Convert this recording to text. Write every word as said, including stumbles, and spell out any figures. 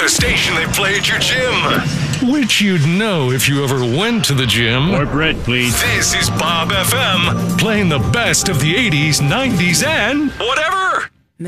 the station they play at your gym. Which you'd know if you ever went to the gym. More bread, please. This is Bob F M. Playing the best of the eighties, nineties, and Whatever.